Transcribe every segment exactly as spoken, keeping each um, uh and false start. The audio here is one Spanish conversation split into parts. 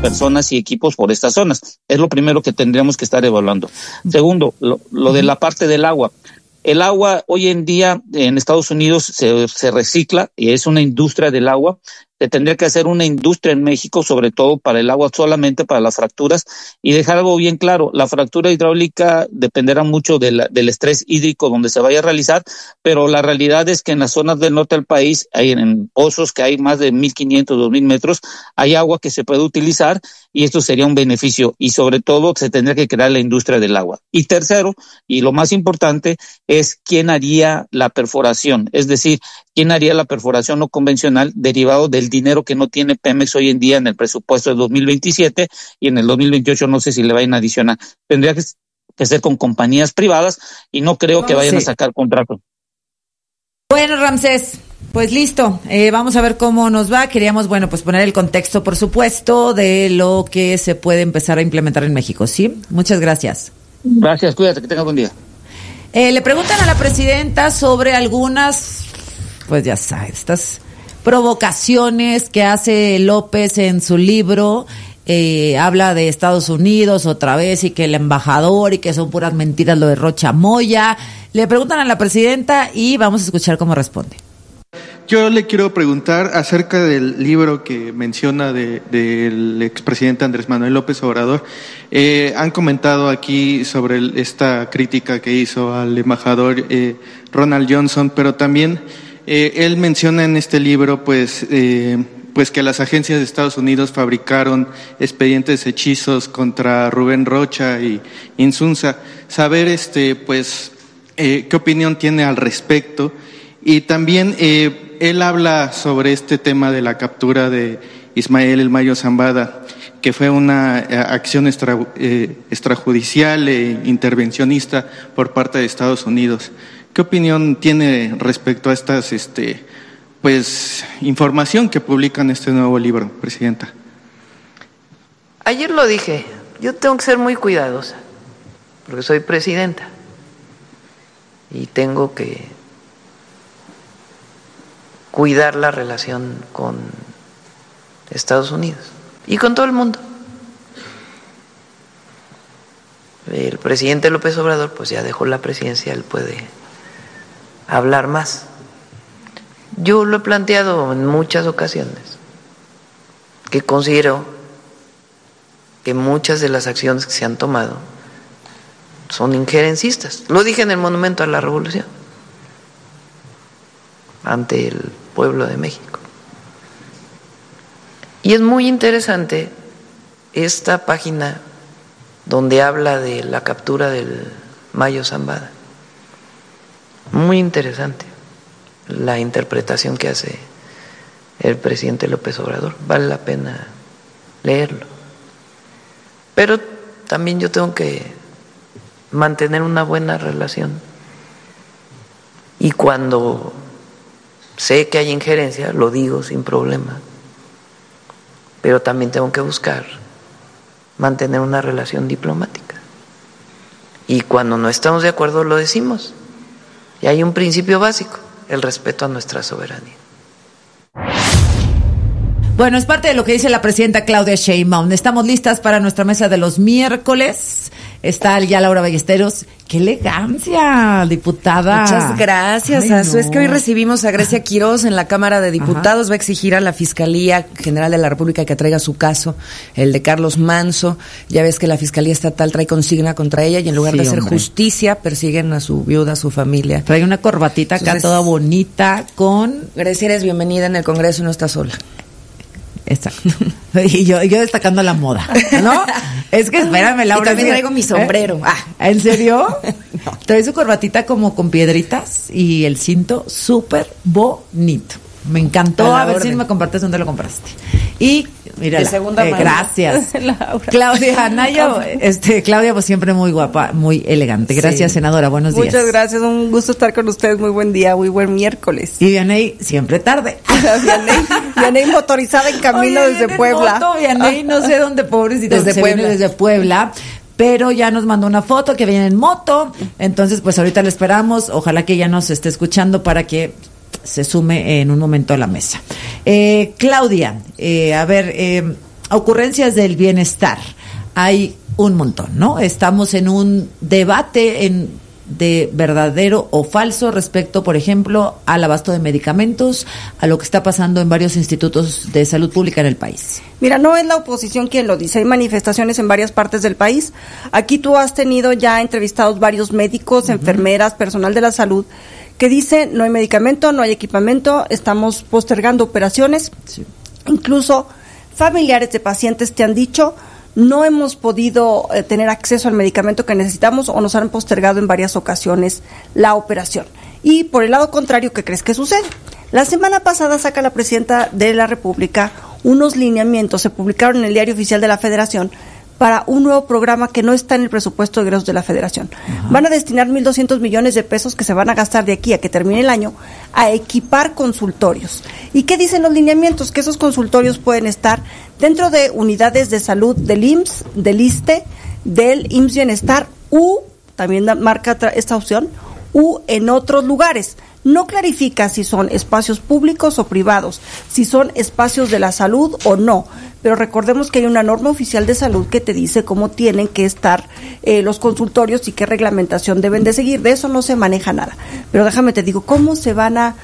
personas y equipos por estas zonas. Es lo primero que tendríamos que estar evaluando. Segundo, lo, lo de la parte del agua. El agua hoy en día en Estados Unidos se, se recicla y es una industria del agua. Se tendría que hacer una industria en México, sobre todo para el agua, solamente para las fracturas, y dejar algo bien claro. La fractura hidráulica dependerá mucho de la, del estrés hídrico donde se vaya a realizar, pero la realidad es que en las zonas del norte del país, hay en pozos que hay más de mil quinientos, dos mil metros, hay agua que se puede utilizar y esto sería un beneficio, y sobre todo se tendría que crear la industria del agua. Y tercero, y lo más importante, es quién haría la perforación, es decir, quién haría la perforación no convencional derivado del dinero que no tiene Pemex hoy en día en el presupuesto de dos mil veintisiete, y en el dos mil veintiocho no sé si le vayan a adicionar. Tendría que, que ser con compañías privadas y no creo no, que vayan sí. a sacar contrato. Bueno, Ramsés, pues listo, eh, vamos a ver cómo nos va. Queríamos, bueno, pues poner el contexto, por supuesto, de lo que se puede empezar a implementar en México, ¿sí? Muchas gracias. Gracias, cuídate, que tengas buen día. Eh, le preguntan a la presidenta sobre algunas, pues ya sabes, estas provocaciones que hace López en su libro. Eh, habla de Estados Unidos otra vez y que el embajador y que son puras mentiras lo de Rocha Moya. Le preguntan a la presidenta y vamos a escuchar cómo responde. Yo le quiero preguntar acerca del libro que menciona de, del expresidente Andrés Manuel López Obrador. Eh, han comentado aquí sobre el, esta crítica que hizo al embajador eh, Ronald Johnson, pero también eh, él menciona en este libro pues eh, pues que las agencias de Estados Unidos fabricaron expedientes hechizos contra Rubén Rocha y Insunza. Saber este pues eh, qué opinión tiene al respecto. Y también eh, él habla sobre este tema de la captura de Ismael El Mayo Zambada, que fue una eh, acción extra, eh, extrajudicial e intervencionista por parte de Estados Unidos. ¿Qué opinión tiene respecto a estas, este, pues, información que publican este nuevo libro, Presidenta? Ayer lo dije, yo tengo que ser muy cuidadosa, porque soy presidenta y tengo que cuidar la relación con Estados Unidos y con todo el mundo. El presidente López Obrador pues ya dejó la presidencia, él puede hablar más. Yo lo he planteado en muchas ocasiones, que considero que muchas de las acciones que se han tomado son injerencistas. Lo dije en el Monumento a la Revolución, ante el pueblo de México. Y es muy interesante esta página donde habla de la captura del Mayo Zambada. Muy interesante la interpretación que hace el presidente López Obrador. Vale la pena leerlo. Pero también yo tengo que mantener una buena relación. Y cuando sé que hay injerencia, lo digo sin problema, pero también tengo que buscar mantener una relación diplomática. Y cuando no estamos de acuerdo, lo decimos. Y hay un principio básico, el respeto a nuestra soberanía. Bueno, es parte de lo que dice la presidenta Claudia Sheinbaum. Estamos listas para nuestra mesa de los miércoles. Está ya Laura Ballesteros. ¡Qué elegancia, diputada! Muchas gracias, Azu. No. Es que hoy recibimos a Grecia Quiroz en la Cámara de Diputados. Ajá. Va a exigir a la Fiscalía General de la República que traiga su caso, el de Carlos Manso. Ya ves que la Fiscalía Estatal trae consigna contra ella y en lugar sí, de hacer hombre. justicia, persiguen a su viuda, a su familia. Trae una corbatita acá Entonces, toda bonita con... Grecia, eres bienvenida en el Congreso y no estás sola. Exacto. Y yo, yo destacando la moda, ¿no? Es que espérame, Laura. Y también traigo mi sombrero. ¿Eh? Ah, ¿en serio? No. Trae su corbatita como con piedritas y el cinto súper bonito. Me encantó. A, a ver orden. si me compartes dónde lo compraste. Y mira, de segunda eh, mano. Gracias. Claudia Anaya, este, Claudia, pues siempre muy guapa, muy elegante. Gracias, sí. senadora. Buenos días. Muchas gracias, un gusto estar con ustedes. Muy buen día, muy buen miércoles. Y Vianey, siempre tarde. Vianey, Vianey motorizada en camino Oye, desde Puebla. Moto, Vianey, no sé dónde, pobrecito. Desde Puebla. Viene desde Puebla. Pero ya nos mandó una foto que viene en moto. Entonces, pues ahorita le esperamos. Ojalá que ya nos esté escuchando para que se sume en un momento a la mesa. Eh, Claudia, eh, a ver, eh, ocurrencias del bienestar hay un montón, ¿no? Estamos en un debate en de verdadero o falso respecto, por ejemplo, al abasto de medicamentos, a lo que está pasando en varios institutos de salud pública en el país. Mira, no es la oposición quien lo dice, hay manifestaciones en varias partes del país. Aquí tú has tenido ya entrevistados varios médicos, uh-huh. enfermeras, personal de la salud, que dicen no hay medicamento, no hay equipamiento, estamos postergando operaciones. Sí. Incluso familiares de pacientes te han dicho no hemos podido eh, tener acceso al medicamento que necesitamos o nos han postergado en varias ocasiones la operación. Y por el lado contrario, ¿qué crees que sucede? La semana pasada saca la presidenta de la República unos lineamientos, se publicaron en el Diario Oficial de la Federación, para un nuevo programa que no está en el presupuesto de egresos de la Federación. Ajá. Van a destinar mil doscientos millones de pesos que se van a gastar de aquí a que termine el año a equipar consultorios. ¿Y qué dicen los lineamientos? Que esos consultorios pueden estar dentro de unidades de salud del I M S S, del ISSSTE, del I M S S Bienestar, u, también marca esta opción, u en otros lugares. No clarifica si son espacios públicos o privados, si son espacios de la salud o no, pero recordemos que hay una norma oficial de salud que te dice cómo tienen que estar eh, los consultorios y qué reglamentación deben de seguir. De eso no se maneja nada. Pero déjame te digo, ¿cómo se van a,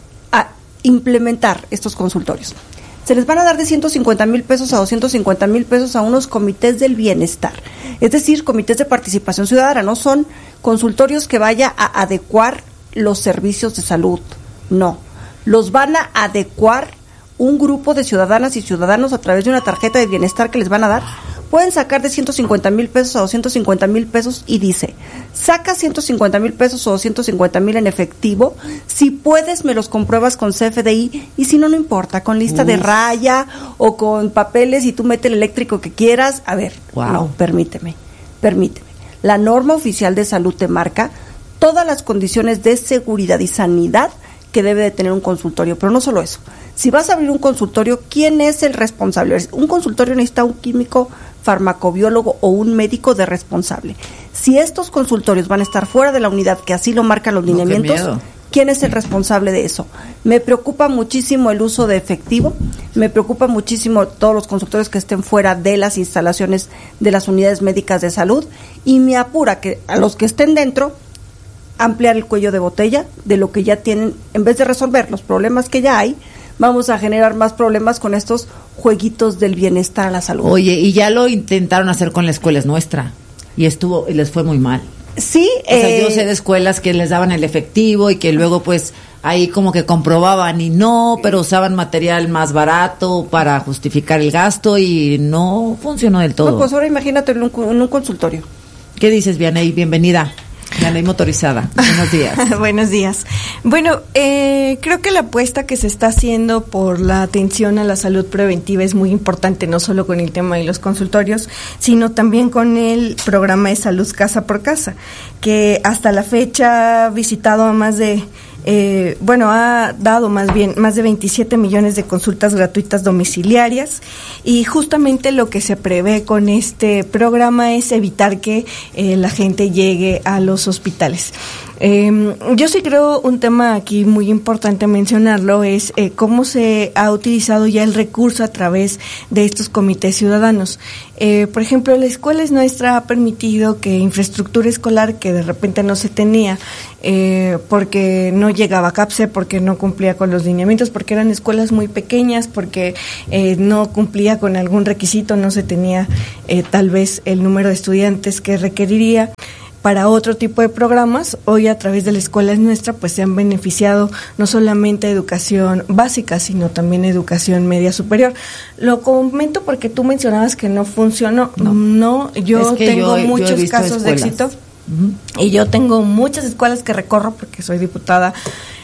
a implementar estos consultorios? Se les van a dar de ciento cincuenta mil pesos a doscientos cincuenta mil pesos a unos comités del bienestar, es decir, comités de participación ciudadana. No son consultorios que vaya a adecuar los servicios de salud, no, los van a adecuar un grupo de ciudadanas y ciudadanos a través de una tarjeta de bienestar que les van a dar. Pueden sacar de ciento cincuenta mil pesos a doscientos cincuenta mil pesos y dice, saca ciento cincuenta mil pesos o doscientos cincuenta mil en efectivo, si puedes me los compruebas con C F D I y si no, no importa, con lista Uf. de raya o con papeles y tú mete el eléctrico que quieras. A ver, wow. no, permíteme, permíteme. La norma oficial de salud te marca todas las condiciones de seguridad y sanidad que debe de tener un consultorio, pero no solo eso. Si vas a abrir un consultorio, ¿quién es el responsable? Un consultorio necesita un químico, farmacobiólogo o un médico de responsable. Si estos consultorios van a estar fuera de la unidad, que así lo marcan los lineamientos, no, ¿quién es el responsable de eso? Me preocupa muchísimo el uso de efectivo, me preocupa muchísimo todos los consultorios que estén fuera de las instalaciones de las unidades médicas de salud, y me apura que a los que estén dentro ampliar el cuello de botella de lo que ya tienen. En vez de resolver los problemas que ya hay, vamos a generar más problemas con estos jueguitos del bienestar a la salud. Oye, y ya lo intentaron hacer con la escuela es nuestra y estuvo y les fue muy mal. Sí, o sea, eh, yo sé de escuelas que les daban el efectivo y que luego pues ahí como que comprobaban y no, pero usaban material más barato para justificar el gasto y no funcionó del todo. No, pues ahora imagínate en un, en un consultorio. ¿Qué dices, Vianey? Bienvenida. La ley motorizada. Buenos días. Buenos días. Bueno, eh, creo que la apuesta que se está haciendo por la atención a la salud preventiva es muy importante, no solo con el tema de los consultorios, sino también con el programa de salud casa por casa, que hasta la fecha ha visitado a más de Eh, bueno, ha dado más bien más de veintisiete millones de consultas gratuitas domiciliarias, y justamente lo que se prevé con este programa es evitar que eh, la gente llegue a los hospitales. Eh, yo sí creo un tema aquí muy importante mencionarlo es eh, cómo se ha utilizado ya el recurso a través de estos comités ciudadanos. Eh, por ejemplo, la escuela es nuestra ha permitido que infraestructura escolar que de repente no se tenía eh, porque no llegaba a CAPSE, porque no cumplía con los lineamientos, porque eran escuelas muy pequeñas, porque eh, no cumplía con algún requisito, no se tenía eh, tal vez el número de estudiantes que requeriría para otro tipo de programas. Hoy a través de la escuela es nuestra pues se han beneficiado no solamente educación básica, sino también educación media superior. Lo comento porque tú mencionabas que no funcionó. No, no yo es que tengo yo, muchos yo casos escuelas. de éxito uh-huh. y yo tengo muchas escuelas que recorro porque soy diputada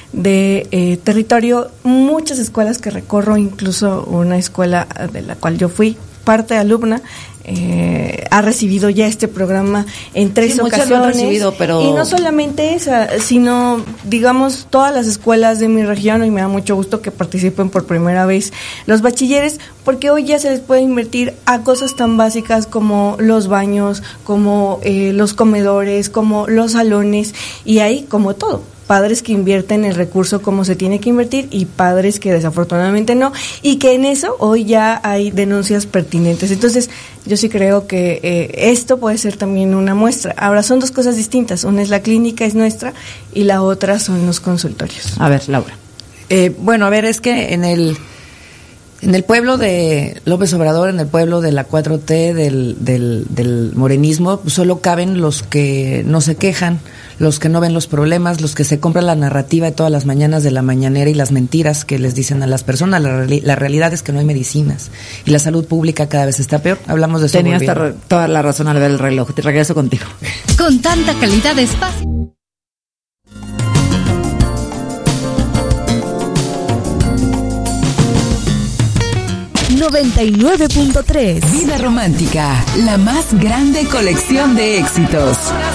de eh, territorio, muchas escuelas que recorro, incluso una escuela de la cual yo fui parte alumna, eh, ha recibido ya este programa en tres sí, ocasiones. Muchas lo han recibido, pero... Y no solamente esa, sino, digamos, todas las escuelas de mi región, y me da mucho gusto que participen por primera vez los bachilleres, porque hoy ya se les puede invertir a cosas tan básicas como los baños, como eh, los comedores, como los salones, y ahí como todo. padres que invierten el recurso como se tiene que invertir y padres que desafortunadamente no, y que en eso hoy ya hay denuncias pertinentes. Entonces, yo sí creo que eh, esto puede ser también una muestra. Ahora, son dos cosas distintas. Una es la clínica, es nuestra, y la otra son los consultorios. A ver, Laura. Eh, bueno, a ver, es que en el en el pueblo de López Obrador, en el pueblo de la cuatro T, del, del, del morenismo, solo caben los que no se quejan, los que no ven los problemas, los que se compran la narrativa de todas las mañanas de la mañanera y las mentiras que les dicen a las personas. La, la realidad es que no hay medicinas y la salud pública cada vez está peor. Hablamos de eso. Tenías toda la razón al ver el reloj. Te regreso contigo. Con tanta calidad de espacio. noventa y nueve punto tres. Vida Romántica, la más grande colección de éxitos.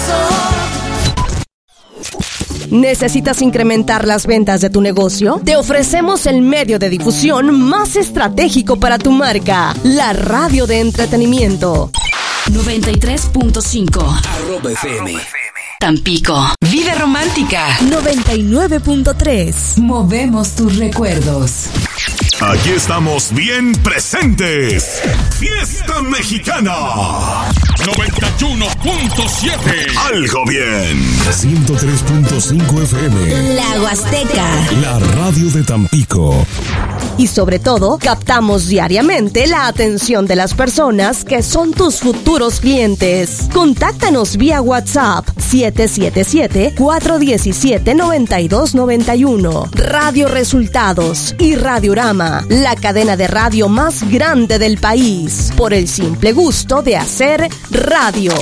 ¿Necesitas incrementar las ventas de tu negocio? Te ofrecemos el medio de difusión más estratégico para tu marca, la radio de entretenimiento. noventa y tres punto cinco. Arroba F M. Tampico. Vida Romántica. noventa y nueve punto tres. Movemos tus recuerdos. Aquí estamos bien presentes. Fiesta Mexicana. noventa y uno punto siete. Algo bien. ciento tres punto cinco F M. La Huasteca. La radio de Tampico. Y sobre todo, captamos diariamente la atención de las personas que son tus futuros clientes. Contáctanos vía WhatsApp siete siete siete, cuatro uno siete, nueve dos nueve uno. Radio Resultados y Radiorama, la cadena de radio más grande del país, por el simple gusto de hacer radio.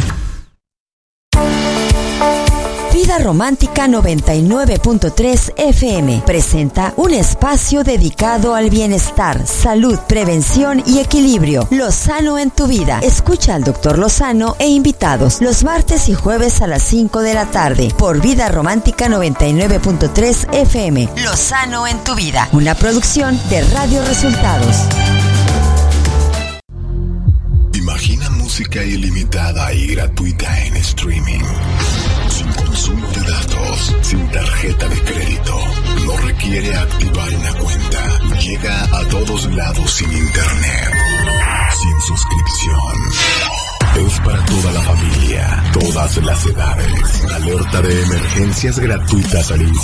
Vida Romántica noventa y nueve punto tres F M presenta un espacio dedicado al bienestar, salud, prevención y equilibrio. Lozano en tu vida. Escucha al doctor Lozano e invitados los martes y jueves a las cinco de la tarde por Vida Romántica noventa y nueve punto tres F M. Lozano en tu vida. Una producción de Radio Resultados. Imagina música ilimitada y gratuita en streaming. Sin consumo de datos, sin tarjeta de crédito. No requiere activar una cuenta. Llega a todos lados sin internet. Sin suscripción. Es para toda la familia, todas las edades. Alerta de emergencias gratuitas al instante.